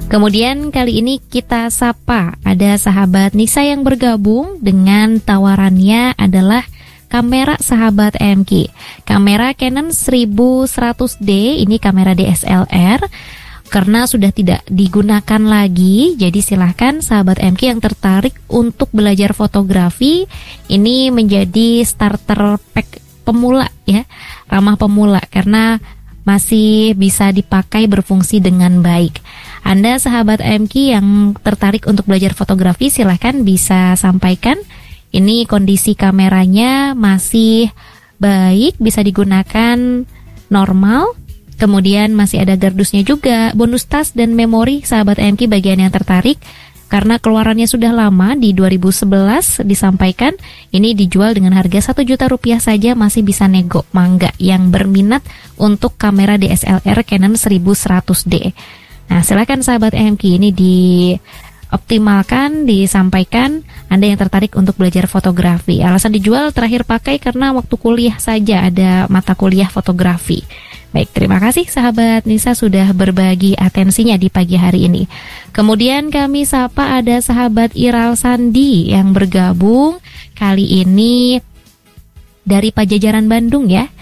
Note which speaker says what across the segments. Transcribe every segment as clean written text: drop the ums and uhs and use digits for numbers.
Speaker 1: Kemudian kali ini kita sapa, ada sahabat Nisa yang bergabung dengan tawarannya adalah kamera sahabat MK. Kamera Canon 1100D, ini kamera DSLR, karena sudah tidak digunakan lagi. Jadi silahkan sahabat MK yang tertarik untuk belajar fotografi, ini menjadi starter pack pemula ya, ramah pemula karena masih bisa dipakai berfungsi dengan baik. Anda sahabat MK yang tertarik untuk belajar fotografi, silahkan bisa sampaikan. Ini kondisi kameranya masih baik, bisa digunakan normal. Kemudian masih ada gardusnya juga, bonus tas dan memori sahabat MK bagian yang tertarik. Karena keluarannya sudah lama, di 2011 disampaikan, ini dijual dengan harga Rp1 juta saja, masih bisa nego, mangga yang berminat untuk kamera DSLR Canon 1100D. Nah, silakan sahabat MK, ini dioptimalkan, disampaikan Anda yang tertarik untuk belajar fotografi. Alasan dijual terakhir pakai karena waktu kuliah saja ada mata kuliah fotografi. Baik, terima kasih sahabat Nisa sudah berbagi atensinya di pagi hari ini. Kemudian kami sapa ada sahabat Iral Sandi yang bergabung kali ini dari Pajajaran Bandung ya.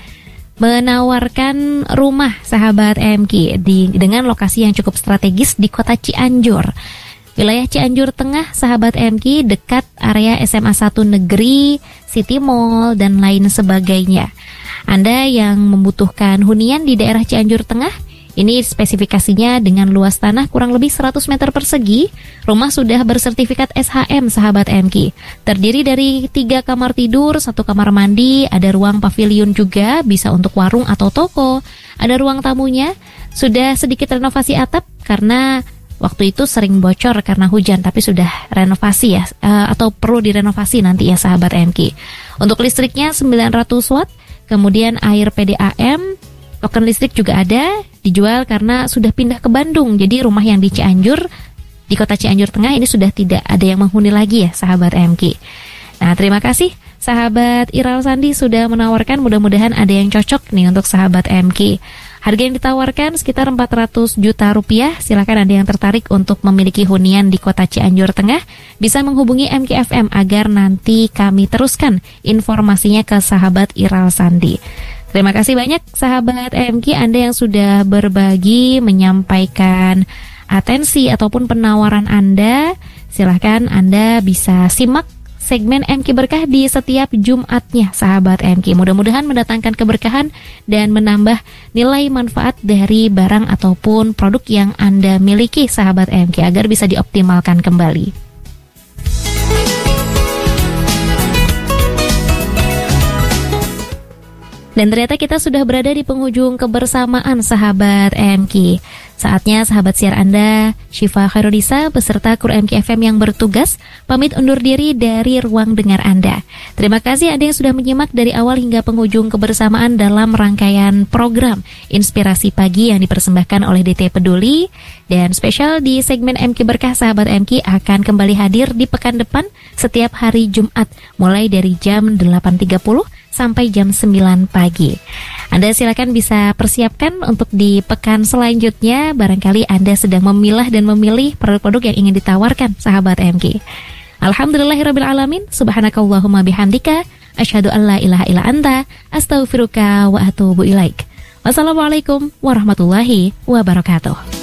Speaker 1: Menawarkan rumah sahabat MK dengan lokasi yang cukup strategis di kota Cianjur. Wilayah Cianjur Tengah sahabat MK, dekat area SMA 1 Negeri, City Mall, dan lain sebagainya. Anda yang membutuhkan hunian di daerah Cianjur Tengah, ini spesifikasinya dengan luas tanah kurang lebih 100 meter persegi. Rumah sudah bersertifikat SHM sahabat MK. Terdiri dari 3 kamar tidur, 1 kamar mandi, ada ruang pavilion juga, bisa untuk warung atau toko. Ada ruang tamunya, sudah sedikit renovasi atap karena waktu itu sering bocor karena hujan, tapi sudah renovasi ya, atau perlu direnovasi nanti ya sahabat MK. Untuk listriknya 900 watt, kemudian air PDAM, token listrik juga ada, dijual karena sudah pindah ke Bandung. Jadi rumah yang di Cianjur, di kota Cianjur Tengah ini sudah tidak ada yang menghuni lagi ya sahabat MK. Nah, terima kasih sahabat Iral Sandi sudah menawarkan, mudah-mudahan ada yang cocok nih untuk sahabat MK. Harga yang ditawarkan sekitar Rp400 juta. Silakan Anda yang tertarik untuk memiliki hunian di kota Cianjur Tengah bisa menghubungi MK FM agar nanti kami teruskan informasinya ke sahabat Iral Sandi. Terima kasih banyak sahabat MK Anda yang sudah berbagi, menyampaikan atensi ataupun penawaran Anda. Silahkan Anda bisa simak segmen MK Berkah di setiap Jumatnya sahabat MK. Mudah-mudahan mendatangkan keberkahan dan menambah nilai manfaat dari barang ataupun produk yang Anda miliki sahabat MK agar bisa dioptimalkan kembali. Dan ternyata kita sudah berada di penghujung kebersamaan sahabat MK. Saatnya sahabat siar Anda, Syifa Khairunisa beserta kru MK FM yang bertugas pamit undur diri dari ruang dengar Anda. Terima kasih Anda yang sudah menyimak dari awal hingga penghujung kebersamaan dalam rangkaian program Inspirasi Pagi yang dipersembahkan oleh DT Peduli. Dan spesial di segmen MK Berkah sahabat MK akan kembali hadir di pekan depan setiap hari Jumat mulai dari jam 8.30 sampai jam 9 pagi. Anda silakan bisa persiapkan untuk di pekan selanjutnya. Barangkali Anda sedang memilah dan memilih produk-produk yang ingin ditawarkan sahabat MK. Alhamdulillahirrabbilalamin. Subhanakallahumma bihamdika asyhadu an la ilaha illa anta astaghfiruka wa atubu ilaik. Wassalamualaikum warahmatullahi wabarakatuh.